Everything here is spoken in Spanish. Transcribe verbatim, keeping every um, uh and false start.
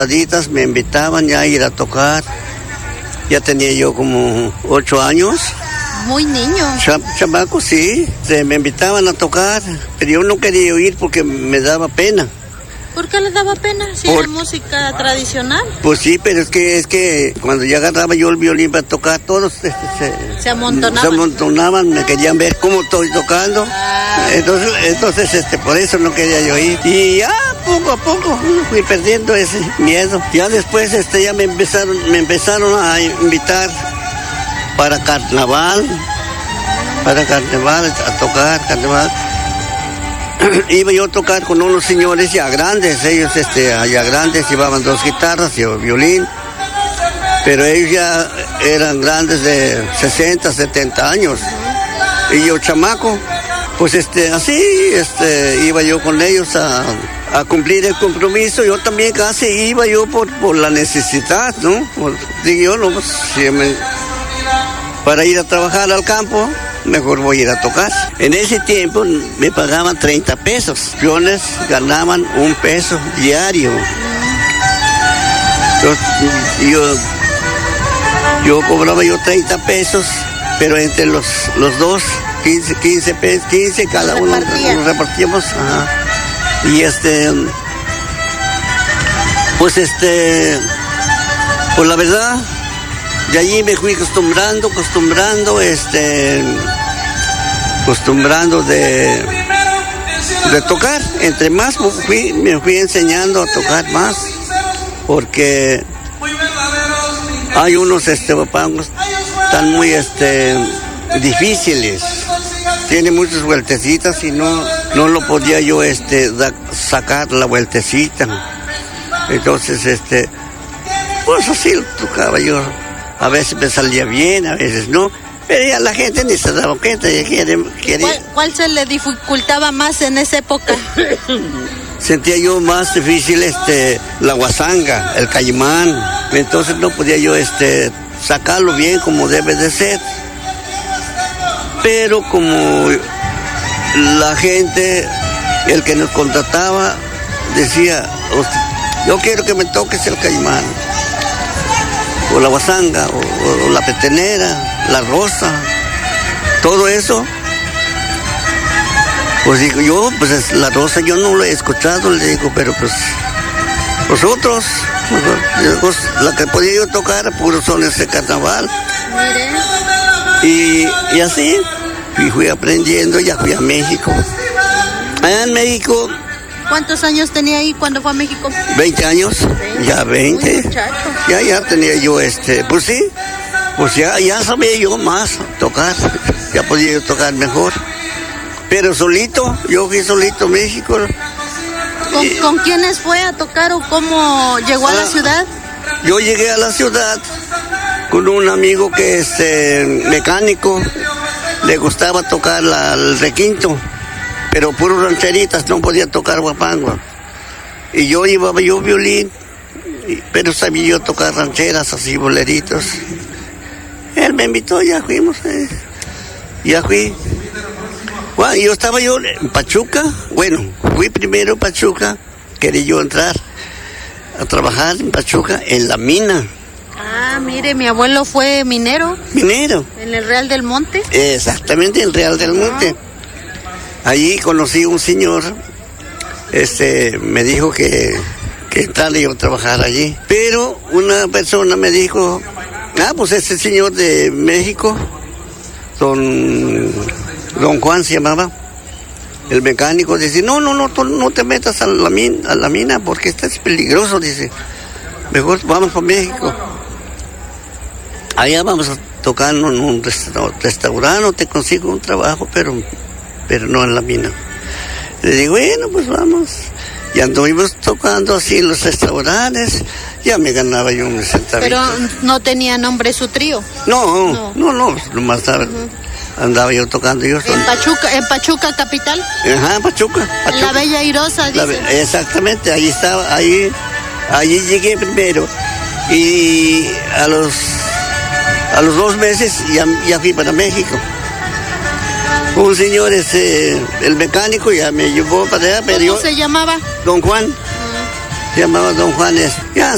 Me invitaban ya a ir a tocar. Ya tenía yo como ocho años. Muy niño. Ch- chamaco, sí. Se me invitaban a tocar, pero yo no quería ir porque me daba pena. ¿Por qué le daba pena? Si Por... era música tradicional. Pues sí, pero es que es que cuando ya agarraba yo el violín para tocar, todos se, se, se amontonaban. Se amontonaban, me querían ver cómo estoy tocando. Ah. Entonces, entonces este, por eso no quería yo ir. Y ya poco a poco fui perdiendo ese miedo. Ya después este, ya me empezaron, me empezaron a invitar para carnaval, para carnaval, a tocar carnaval. Iba yo a tocar con unos señores ya grandes, ellos este, ya grandes, llevaban dos guitarras y un violín, pero ellos ya eran grandes de sesenta, setenta años, y yo chamaco, pues este, así, este, iba yo con ellos a, a cumplir el compromiso. Yo también casi iba yo por, por la necesidad, ¿no? Por, digo yo, no, pues, si me, para ir a trabajar al campo, mejor voy a ir a tocar. En ese tiempo me pagaban treinta pesos. Piones ganaban un peso diario. Entonces, yo, yo cobraba yo treinta pesos, pero entre los, los dos, quince, quince pesos, quince cada uno nos repartíamos. Ajá. Y este, pues este, pues la verdad, de allí me fui acostumbrando, acostumbrando, este, acostumbrando de, de tocar. Entre más me fui, me fui enseñando a tocar más, porque hay unos este, pagos tan muy este, difíciles. Tiene muchas vueltecitas y no, no lo podía yo este, da, sacar la vueltecita. Entonces, este, pues así lo tocaba yo. A veces me salía bien, a veces no, pero ya la gente ni se daba cuenta. Ya quiere, quiere... ¿Cuál, ¿Cuál se le dificultaba más en esa época? Sentía yo más difícil este, la guasanga, el caimán. Entonces no podía yo este, sacarlo bien como debe de ser. Pero como la gente, el que nos contrataba, decía, yo quiero que me toques el caimán, o la guasanga, o, o la petenera, la rosa, todo eso. Pues digo yo, pues la rosa yo no lo he escuchado, le digo, pero pues vosotros, pues, la que podía yo tocar era puro sones de carnaval. Y, y así, y fui aprendiendo, ya fui a México. Allá en México... ¿Cuántos años tenía ahí cuando fue a México? veinte años, ¿veinte? Ya veinte. Ya, ya tenía yo este, pues sí, pues ya, ya sabía yo más tocar, ya podía yo tocar mejor. Pero solito, yo fui solito a México. ¿Con, y, ¿Con quiénes fue a tocar o cómo llegó a, a la ciudad? Yo llegué a la ciudad con un amigo que es eh, mecánico, le gustaba tocar la, el requinto, pero puros rancheritas, no podía tocar guapango. Y yo llevaba yo violín, pero sabía yo tocar rancheras, así boleritos. Él me invitó, ya fuimos, eh. ya fui. Bueno, yo estaba yo en Pachuca, bueno, fui primero a Pachuca, quería yo entrar a trabajar en Pachuca, en la mina. Ah, mire, mi abuelo fue minero. Minero. En el Real del Monte. Exactamente, en el Real del Monte. Allí conocí a un señor, este, me dijo que, que entrara yo a trabajar allí. Pero una persona me dijo, ah, pues ese señor de México, don, don Juan se llamaba, el mecánico, dice, no, no, no, tú no te metas a la mina, a la mina porque esto es peligroso, dice, mejor vamos para México. Allá vamos a tocar en un restaurante, te consigo un trabajo, pero, pero no en la mina. Le digo, bueno, pues vamos. Y anduvimos tocando así en los restaurantes, ya me ganaba yo un centavito. Pero no tenía nombre su trío. No, no, no, no nomás estaba, uh-huh. andaba yo tocando yo. ¿En Pachuca, en Pachuca capital? Ajá, Pachuca. Pachuca. En la Bella Airosa, dice. La, exactamente, ahí estaba, ahí, allí llegué primero. Y a los... A los dos meses ya, ya fui para México. Un señor, este, el mecánico, ya me llevó para allá. Pero ¿Cómo yo, se llamaba? Don Juan. Uh-huh. Se llamaba Don Juan. Es, ya